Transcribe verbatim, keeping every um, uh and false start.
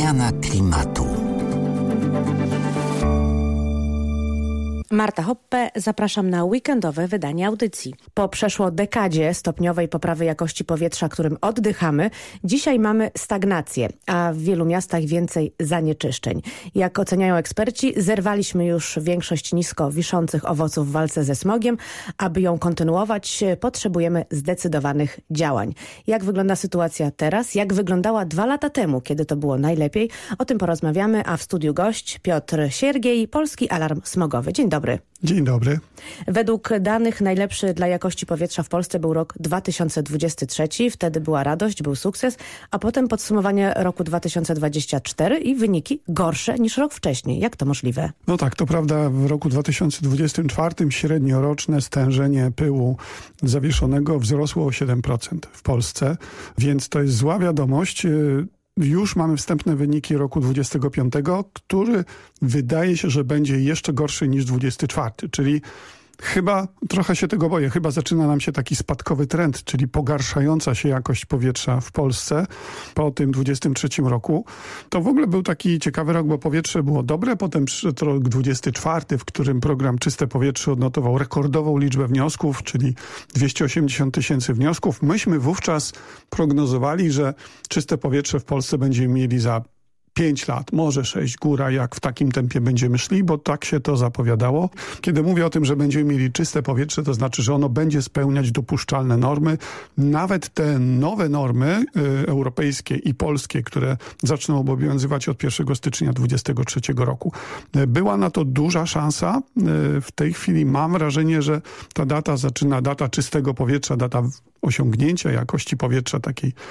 Zmiana klimatu. Marta Hoppe, zapraszam na weekendowe wydanie audycji. Po przeszło dekadzie stopniowej poprawy jakości powietrza, którym oddychamy, dzisiaj mamy stagnację, a w wielu miastach więcej zanieczyszczeń. Jak oceniają eksperci, zerwaliśmy już większość nisko wiszących owoców w walce ze smogiem. Aby ją kontynuować, potrzebujemy zdecydowanych działań. Jak wygląda sytuacja teraz? Jak wyglądała dwa lata temu, kiedy to było najlepiej? O tym porozmawiamy, a w studiu gość Piotr Siergiej, Polski Alarm Smogowy. Dzień dobry. Dobry. Dzień dobry. Według danych najlepszy dla jakości powietrza w Polsce był rok dwa tysiące dwudziesty trzeci. Wtedy była radość, był sukces, a potem podsumowanie roku dwa tysiące dwudziestego czwartego i wyniki gorsze niż rok wcześniej. Jak to możliwe? No tak, to prawda. W roku dwa tysiące dwudziestym czwartym średnioroczne stężenie pyłu zawieszonego wzrosło o siedem procent w Polsce, więc to jest zła wiadomość. Już mamy wstępne wyniki roku dwudziestego piątego, który wydaje się, że będzie jeszcze gorszy niż dwudziesty czwarty, czyli chyba trochę się tego boję. Chyba zaczyna nam się taki spadkowy trend, czyli pogarszająca się jakość powietrza w Polsce po tym dwudziestym trzecim roku. To w ogóle był taki ciekawy rok, bo powietrze było dobre. Potem przyszedł rok dwudziesty czwarty, w którym program Czyste Powietrze odnotował rekordową liczbę wniosków, czyli dwieście osiemdziesiąt tysięcy wniosków. Myśmy wówczas prognozowali, że czyste powietrze w Polsce będziemy mieli za pięć lat, może sześć, góra, jak w takim tempie będziemy szli, bo tak się to zapowiadało. Kiedy mówię o tym, że będziemy mieli czyste powietrze, to znaczy, że ono będzie spełniać dopuszczalne normy. Nawet te nowe normy y, europejskie i polskie, które zaczną obowiązywać od pierwszego stycznia dwudziestego trzeciego roku. Y, była na to duża szansa. Y, w tej chwili mam wrażenie, że ta data zaczyna, data czystego powietrza, data osiągnięcia jakości powietrza takiej